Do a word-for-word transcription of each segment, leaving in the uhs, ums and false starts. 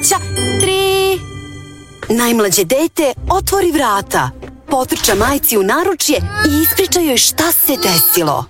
Ća, tri. Najmlađe dete otvori vrata, potrča majci u naručje i ispriča joj šta se desilo.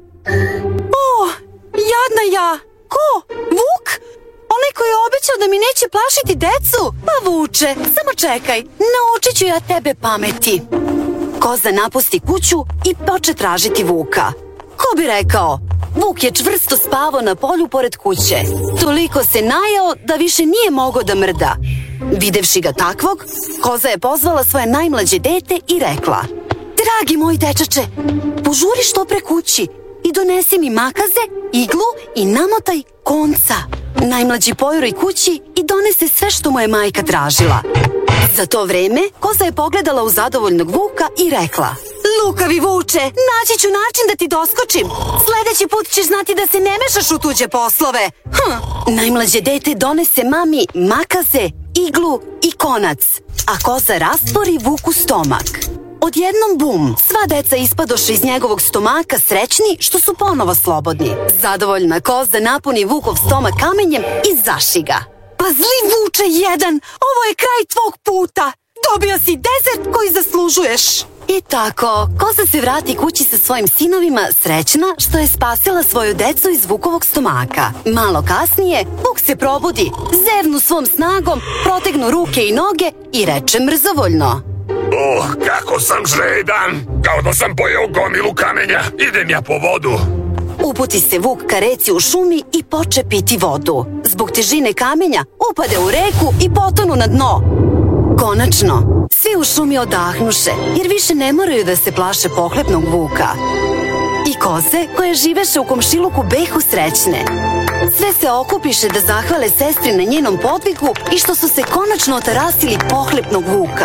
O, jadna ja. Ko? Vuk? Onaj koji je obećao da mi neće plašiti decu? Pa Vuče, samo čekaj, naučit ću ja tebe pameti. Koza napusti kuću i poče tražiti Vuka. Ko bi rekao? Vuk je čvrsto spavao na polju pored kuće. Toliko se najeo da više nije mogao da mrda. Videvši ga takvog, koza je pozvala svoje najmlađe dete i rekla: dragi moj dečače, požuri što pre kući i donesi mi makaze, iglu i namotaj konca. Najmlađi pojuri kući i donese sve što mu je majka tražila. Za to vreme koza je pogledala u zadovoljnog Vuka i rekla: lukavi Vuče, naći ću način da ti doskočim. Sledeći put ćeš znati da se ne mešaš u tuđe poslove. Hm. Najmlađe dete donese mami makaze, iglu i konac, a koza rastvori Vuku stomak. Odjednom bum, sva deca ispadoše iz njegovog stomaka srećni što su ponovo slobodni. Zadovoljna koza napuni Vukov stomak kamenjem i zašiga. Pa zli Vuče jedan, ovo je kraj tvog puta. Dobio si dezert koji zaslužuješ. I tako, koza se vrati kući sa svojim sinovima srećna što je spasila svoju decu iz Vukovog stomaka. Malo kasnije, Vuk se probudi, zevnu svom snagom, protegnu ruke i noge i reče mrzovoljno: oh, kako sam žedan, kao da sam pojeo gomilu kamenja, idem ja po vodu. Uputi se Vuk ka reci u šumi i poče piti vodu. Zbog težine kamenja upade u reku i potonu na dno. Konačno, svi u šumi odahnuše, jer više ne moraju da se plaše pohlepnog Vuka. I koze koje živeše u komšiluku behu srećne. Sve se okupiše da zahvale sestri na njenom podvigu i što su se konačno otarasili pohlepnog Vuka.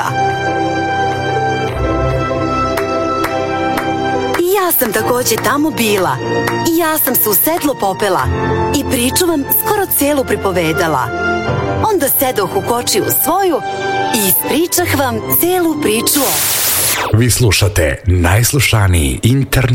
I ja sam takođe tamo bila. I ja sam se u sedlo popela i priču vam skoro celu pripovedala. Onda sedoh u kočiju svoju i ispričah vam celu priču o... Vi slušate najslušaniji internet